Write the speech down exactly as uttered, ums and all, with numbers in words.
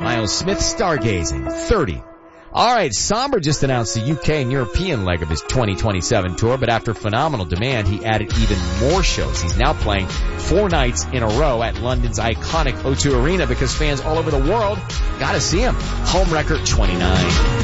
Miles Smith stargazing, thirty. All right, Somber just announced the U K and European leg of his twenty twenty-seven tour, but after phenomenal demand, he added even more shows. He's now playing four nights in a row at London's iconic O two Arena because fans all over the world gotta see him. Home record twenty-nine.